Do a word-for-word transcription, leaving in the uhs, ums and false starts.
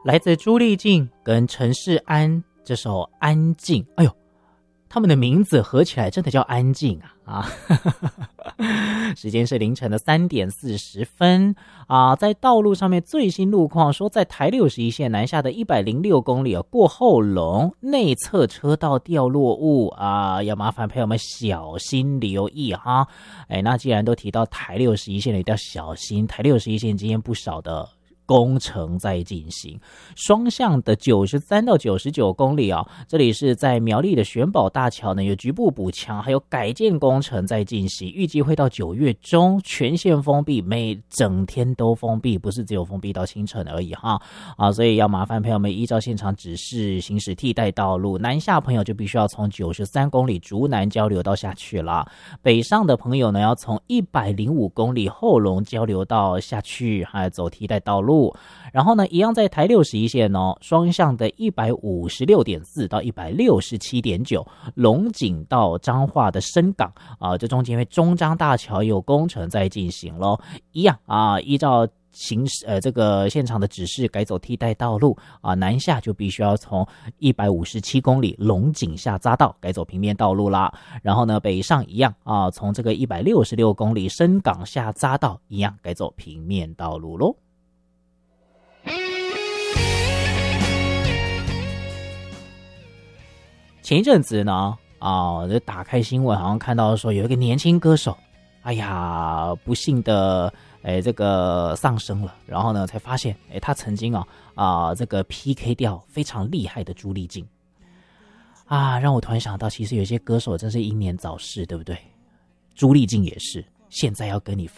来自朱丽静跟陈世安这首《安静》，哎呦，他们的名字合起来真的叫安静啊啊！时间是凌晨的三点四十分啊，在道路上面最新路况说，在台六十一线南下的一百零六公里过后龙内侧车道掉落物啊，要麻烦朋友们小心留意哈。哎，那既然都提到台六十一线了，一定要小心。台六十一线今天不少的工程在进行，双向的九十三到九十九公里啊，这里是在苗栗的玄宝大桥呢，有局部补强，还有改建工程在进行，预计会到九月中全线封闭，每整天都封闭，不是只有封闭到清晨而已哈啊，所以要麻烦朋友们依照现场指示行驶替代道路，南下朋友就必须要从九十三公里竹南交流道下去了，北上的朋友呢要从一百零五公里后龙交流道下去，还走替代道路。然后呢，一样在台六十一线哦，双向的一百五十六点四到一百六十七点九，龙井到彰化的深港啊，这中间因为中彰大桥有工程在进行咯，一样啊，依照行呃这个现场的指示改走替代道路啊，南下就必须要从一百五十七公里龙井下匝道改走平面道路啦。然后呢，北上一样啊，从这个一百六十六公里深港下匝道一样改走平面道路咯。前一阵子呢，啊，就打开新闻，好像看到说有一个年轻歌手，哎呀，不幸的，哎，这个丧生了。然后呢，才发现，哎，他曾经啊，啊，这个 P K 掉非常厉害的朱丽静，啊，让我突然想到，其实有些歌手真是英年早逝，对不对？朱丽静也是，现在要跟你分。